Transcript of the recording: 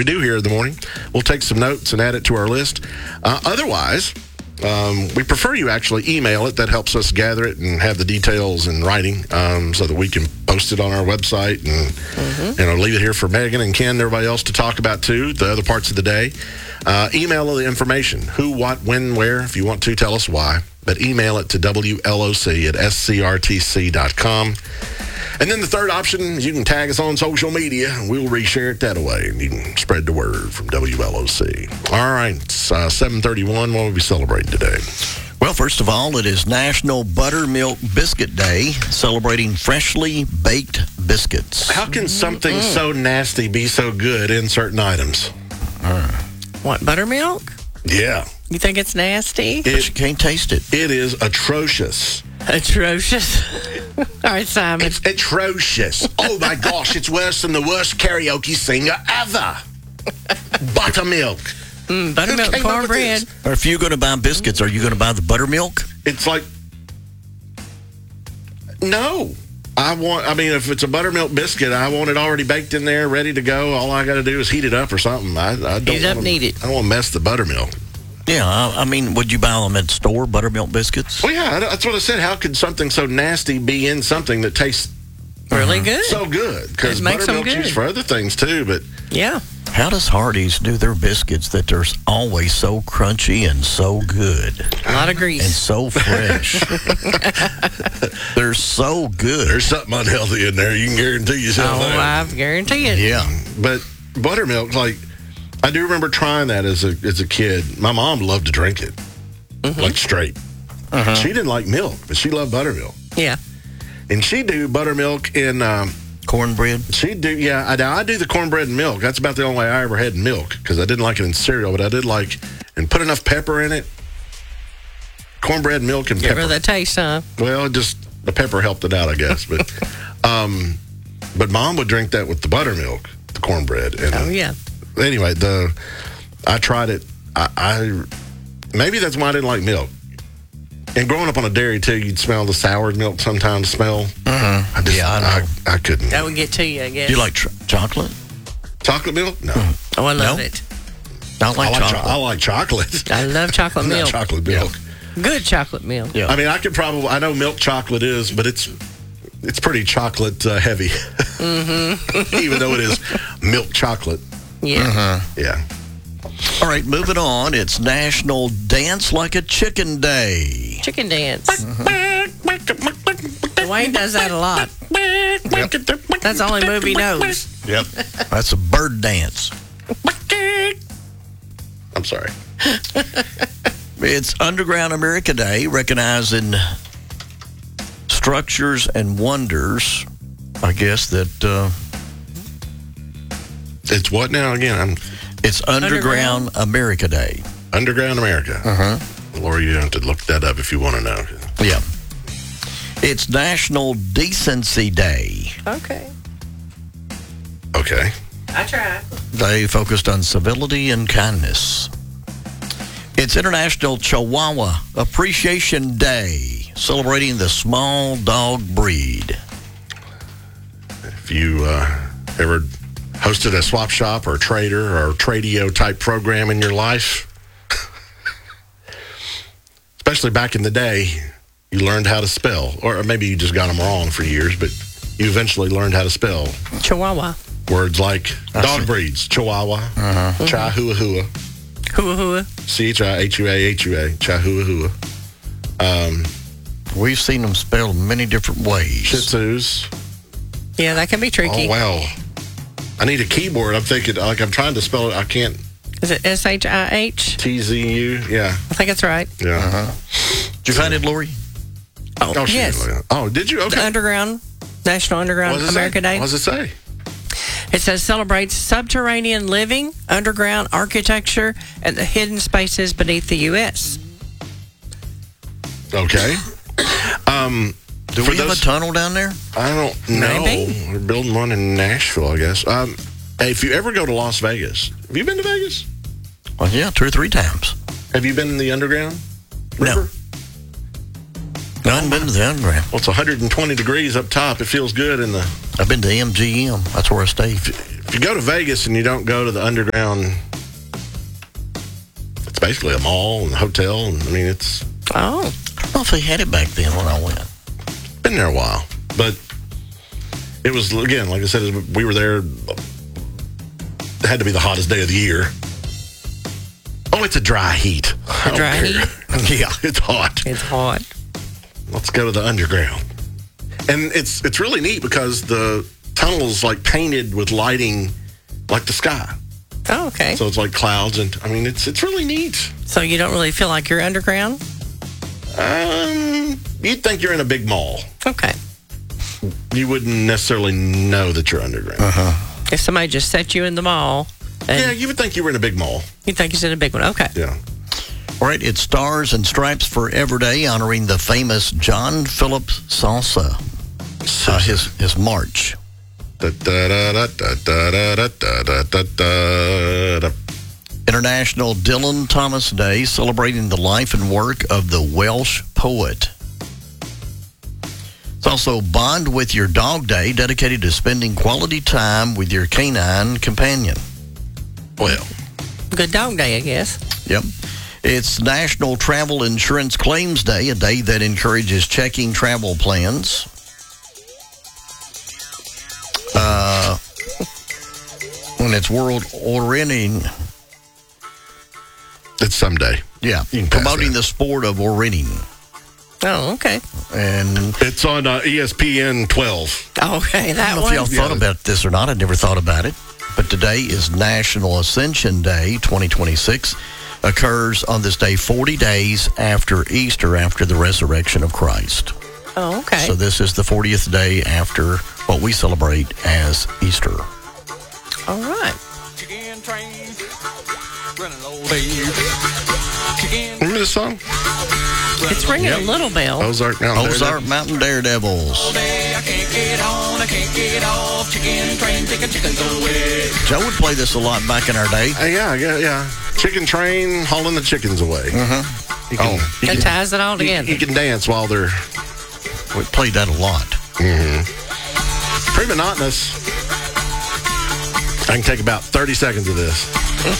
we do here in the morning. We'll take some notes and add it to our list. Otherwise, we prefer you actually email it. That helps us gather it and have the details in writing so that we can post it on our website and leave it here for Megan and Ken and everybody else to talk about too, the other parts of the day. Email the information, who, what, when, where. If you want to, tell us why. But email it to WLOC@scrtc.com. And then the third option is you can tag us on social media, and we'll reshare it that way. And you can spread the word from WLOC. All right, it's 7:31. What will we be celebrating today? Well, first of all, it is National Buttermilk Biscuit Day, celebrating freshly baked biscuits. How can something so nasty be so good in certain items? What, buttermilk? Yeah. You think it's nasty? But you can't taste it. It is atrocious. Atrocious. All right, Simon. It's atrocious. Oh, my gosh, it's worse than the worst karaoke singer ever. Buttermilk. Buttermilk cornbread. Or if you're going to buy biscuits, are you going to buy the buttermilk? It's like, no. If it's a buttermilk biscuit, I want it already baked in there, ready to go. All I got to do is heat it up or something. I don't Heat up, need it. I don't want to mess the buttermilk. Yeah, would you buy them at the store, buttermilk biscuits? Well, yeah, that's what I said. How could something so nasty be in something that tastes Really good. so good? Because It makes them buttermilk's good. used for other things, too. But Yeah. How does Hardee's do their biscuits that they're always so crunchy and so good? A lot of And grease. so fresh. They're so good. there's something unhealthy in there. You can guarantee yourself Oh, that. I guarantee it. Yeah. But buttermilk, I do remember trying that as a kid. My mom loved to drink it, like straight. She didn't like milk, but she loved buttermilk. Yeah. And she'd do buttermilk in... Cornbread? she'd do, yeah, I do the cornbread and milk. That's about the only way I ever had milk, because I didn't like it in cereal, but I did like... And put enough pepper in it. Cornbread, milk, and Get pepper. rid of that taste, huh? Well, just the pepper helped it out, I guess. But Mom would drink that with the buttermilk, the cornbread. And, Oh, yeah. Anyway, I tried it. I maybe that's why I didn't like milk. And growing up on a dairy too, you'd smell the sour milk sometimes. Smell. I know. I couldn't. That would get to you, I guess. Do you like chocolate? Chocolate milk? No. Oh, I love No? it. I like chocolate. I like chocolate. I love chocolate Not milk. chocolate milk. Good chocolate milk. Yeah. I mean, I know milk chocolate is, but it's pretty chocolate heavy. Even though it is milk chocolate. Yeah. Yeah. All right, moving on. It's National Dance Like a Chicken Day. Chicken dance. Dwayne does that a lot. That's the only move he knows. Yep. That's a bird dance. I'm sorry. It's Underground America Day, recognizing structures and wonders, I guess, that... It's what now again? It's Underground America Day. Underground America. Laura, you have to look that up if you want to know. Yeah. It's National Decency Day. Okay. Okay. I tried. They focused on civility and kindness. It's International Chihuahua Appreciation Day, celebrating the small dog breed. If you ever hosted a swap shop or a trader or tradio type program in your life, especially back in the day, you learned how to spell, or maybe you just got them wrong for years, but you eventually learned how to spell Chihuahua. words like dog breeds, Chihuahua, Chihuahua, Hua. Chihuahua, Chihuahua, We've seen them spelled many different ways. Shih Tzus. Yeah, that can be tricky. Oh, wow. I need a keyboard. I'm thinking, I'm trying to spell it. I can't. Is it SHIH? TZU. Yeah. I think that's right. Yeah. Did you find it, Lori? Oh, she yes. didn't look it up. Oh, did you? Okay. Underground, National Underground What does it America say? Day. What does it say? It says celebrates subterranean living, underground architecture, and the hidden spaces beneath the U.S. Okay. Do we have a tunnel down there? I don't know. Maybe. We're building one in Nashville, I guess. Hey, if you ever go to Las Vegas, have you been to Vegas? Well, yeah, 2 or 3 times. Have you been in the underground? No. River? I haven't been to the underground. Well, it's 120 degrees up top. It feels good in the... I've been to MGM. That's where I stayed. If If you go to Vegas and you don't go to the underground, it's basically a mall and a hotel. And, I mean, it's Oh, I don't know if they had it back then when I went. been there a while. But it was, again, like I said, we were there. It had to be the hottest day of the year. Oh, it's a dry heat. a dry heat. Yeah, it's hot. It's hot. Let's go to the underground. And it's really neat because the tunnel's like painted with lighting like the sky. Oh, okay. So it's like clouds, and I mean it's really neat. So you don't really feel like you're underground? You'd think you're in a big mall. Okay. You wouldn't necessarily know that you're underground. If somebody just set you in the mall, and Yeah, you would think you were in a big mall. you think it's in a big one. Okay. Yeah. All right, it's Stars and Stripes Forever Day, honoring the famous John Philip Salsa, his march. International Dylan Thomas Day, celebrating the life and work of the Welsh poet. It's also Bond with Your Dog Day, dedicated to spending quality time with your canine companion. Well, Good dog day, I guess. Yep. It's National Travel Insurance Claims Day, a day that encourages checking travel plans. When it's World Orienting. it's someday. Yeah, You can pass promoting that. the sport of orienting. Oh, okay. And It's on ESPN 12. Okay, I that don't know if y'all one. thought about this or not. I never thought about it. But today is National Ascension Day 2026. Occurs on this day 40 days after Easter, after the resurrection of Christ. Oh, okay. So this is the 40th day after what we celebrate as Easter. All right. Chicken train, running old baby. Chicken Remember this song? It's ringing a little bell. Ozark Mountain. Ozark Mountain Daredevils. day, I can't get on, I can't get off. Chicken train, taking chickens away. Joe would play this a lot back in our day. Yeah. Chicken train hauling the chickens away. You can, you It can, ties it all together. you can dance while they're We played that a lot. pretty monotonous. I can take about 30 seconds of this.